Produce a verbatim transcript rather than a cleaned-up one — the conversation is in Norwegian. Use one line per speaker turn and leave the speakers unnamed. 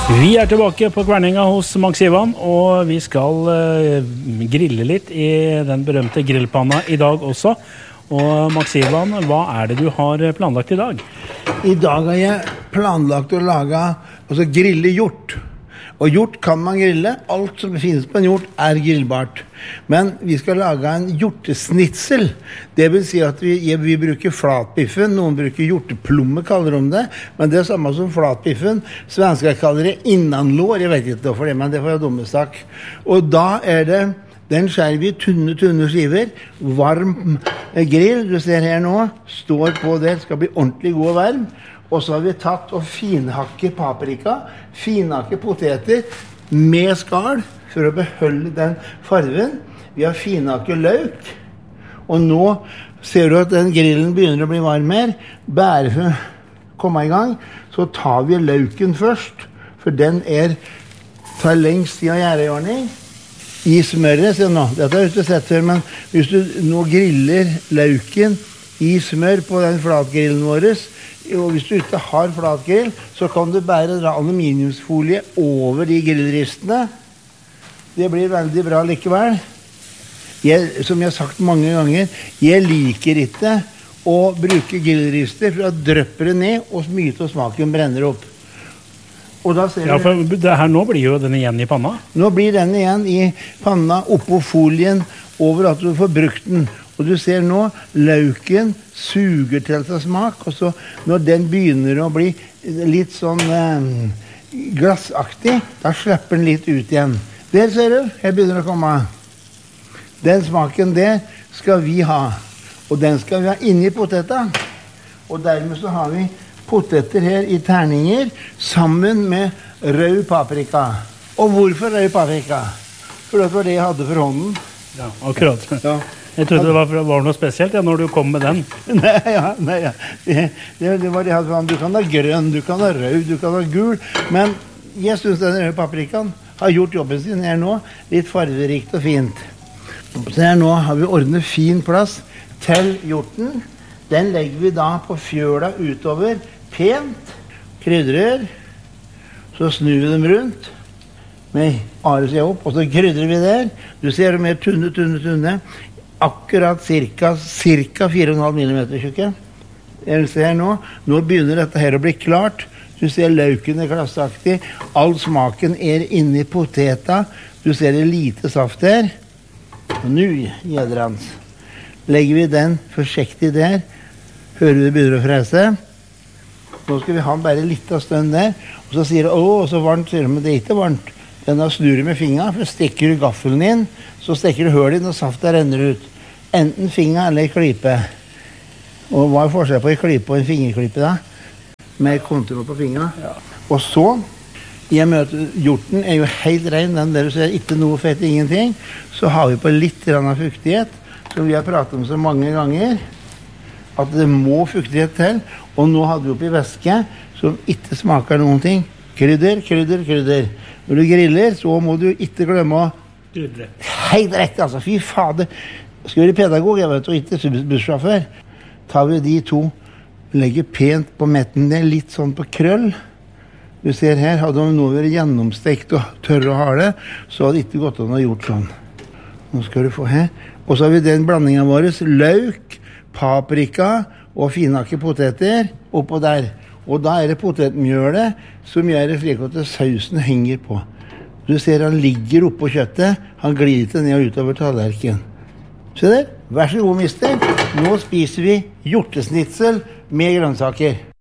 Vi er tilbake på Kverninga hos Max Ivan, og vi skal uh, grille litt i den berømte grillpanna i dag også. Og Max Ivan, hva er det du har planlagt i dag?
I dag har jeg planlagt å lage, altså grille hjort. Og hjort kan man grille. Alt som finnes på en hjort er grillbart. Men vi skal lage en hjortesnitsel. Det vil si at vi, vi bruker flatbiffen. Noen bruker hjorteplomme, kaller de det. Men det er samme som flatbiffen. Svensker kaller det innanlår. Jeg vet ikke hvorfor det, men det får jeg dummestak. Og da er det, den skjærer vi tunne, tunne skiver. Varm grill, du ser her nå, står på det. Det skal bli ordentlig god og varm. Og så har vi tatt og finhakke paprika, finhakke poteter med skall for å beholde den farven. Vi har finhakke løk, og nå ser du at den grillen begynner å bli varm her. Bare for å komme i gang, så tar vi løken først, for den er, tar lengst tid å gjøre i ordning. I smøret, se nå, dette har jeg ikke sett før, men hvis du nå griller løken i smør på den flatgrillen vår, og hvis du ikke har flatgrill, så kan du bare dra aluminiumsfolie over de grillristene. Det blir veldig bra likevel. Jeg, som jeg har sagt mange ganger, jeg liker ikke å bruke grillrister, for da drøpper det ned, og mye av smaken brenner opp. Og da ser
ja, for det her nå blir jo den igjen i panna.
Nå blir den igjen i panna, oppå folien, over at du får brukt den. Og du ser nå, løken suger til seg smak, og så når den begynner å bli litt sånn eh, glassaktig, da slipper den litt ut igjen. Der ser du, her begynner det å komme. Den smaken der skal vi ha, og den skal vi ha inni poteta. Og dermed så har vi poteter her i terninger, sammen med rød paprika. Og hvorfor rød paprika? For det var det jeg hadde for hånden.
Ja, akkurat.
Ja.
Jeg trodde det var, var noe spesielt ja, når du kom med den.
Nei, ja, nei, ja. Det, det, det var det jeg hadde for hånden. Du kan ha grønn, du kan ha rød, du kan ha gul. Men jeg synes den røde paprikaen har gjort jobben sin her nå. Litt farverikt og fint. Så her nå har vi ordnet fin plass til hjorten. Den legger vi da på fjøla utover. Pent. Krydrer. Så snur vi dem rundt. Med ares jeg opp, og så krydrer vi der. Du ser mer tunne, tunne, tunne. Akkurat cirka, cirka fire komma fem millimeter tjukke. Jeg ser nå, nå begynner dette her å bli klart. Du ser løken er glassaktig. All smaken er inne i poteta. Du ser det lite saft her. Og nå, gjedrans, legger vi den forsiktig der. Hører du det begynner å frese? Nå skal vi ha bare litt av stund der. Og så sier du, åh, så varmt, sier du, men det er ikke varmt. Den da snur du med fingeren, for stikker du gaffelen inn, så stikker du høl inn, og saften renner ut. Enten finger eller klype. Og hva er forskjell på en klype og en fingerklype da? Med kontroll på fingeren. Ja. Og så, jeg møter, hjorten er jo helt ren, den der du ser ikke noe fett, ingenting. Så har vi på litt grann av fuktighet, som vi har pratet om så mange ganger, at det må fuktighet til. Og nå hadde vi oppi væske, som ikke smaker noen ting. Krydder, krydder, krydder. Når du griller, så må du ikke glemme å
krydre.
Helt rett, altså. Fy fader. Skal vi være pedagog, jeg vet, og ikke bussjåfør. Tar vi de to, legger pent på metten der, litt sånn på krøll. Du ser her, hadde de nå vært gjennomstekt og tørre å ha det, så hadde det ikke gått an å gjort sånn. Nå skal du få her. Og så har vi den blandingen vår, løk, paprika og finhakke poteter oppå der. Og da er det potetmjølet som gjør det slik at sausen henger på. Du ser han ligger oppå kjøttet, han glir ikke ned og utover tallerken. Se der, vær så god mister. Nå spiser vi hjortesnitsel med grønnsaker.